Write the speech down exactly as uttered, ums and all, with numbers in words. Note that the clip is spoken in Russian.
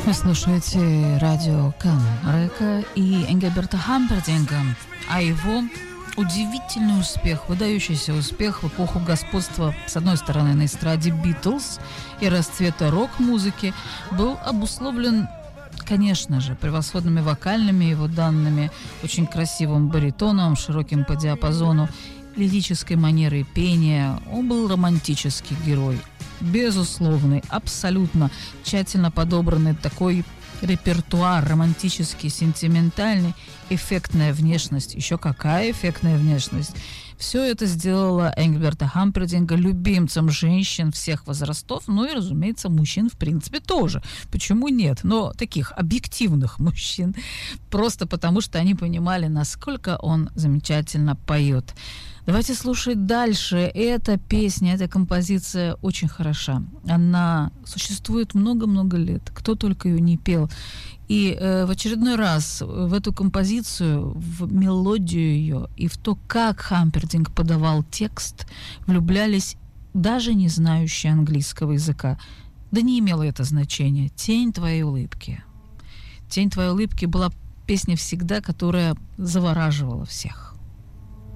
Вы слушаете радио Канрека и Энгельберта Хампердинга, а его удивительный успех, выдающийся успех в эпоху господства, с одной стороны, на эстраде Битлз и расцвета рок-музыки, был обусловлен, конечно же, превосходными вокальными его данными, очень красивым баритоном, широким по диапазону, лирической манерой пения. Он был романтический герой, безусловный, абсолютно тщательно подобранный такой репертуар, романтический, сентиментальный, эффектная внешность. Еще какая эффектная внешность! Все это сделало Энгельберта Хампердинга любимцем женщин всех возрастов, ну и, разумеется, мужчин в принципе тоже. Почему нет? Но таких объективных мужчин. Просто потому, что они понимали, насколько он замечательно поет. Давайте слушать дальше. Эта песня, эта композиция очень хороша. Она существует много-много лет. Кто только ее не пел. И э, в очередной раз в эту композицию, в мелодию ее и в то, как Хампердинг подавал текст, влюблялись даже не знающие английского языка. Да не имело это значения. «Тень твоей улыбки». «Тень твоей улыбки» была песня всегда, которая завораживала всех.